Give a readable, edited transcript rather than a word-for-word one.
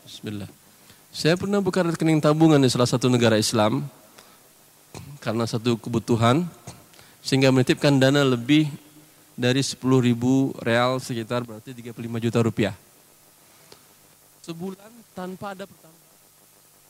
Bismillah. Saya pernah buka rekening tabungan di salah satu negara Islam karena satu kebutuhan, sehingga menitipkan dana lebih dari 10.000 real, sekitar berarti 35 juta rupiah. Sebulan tanpa ada pertanggungan.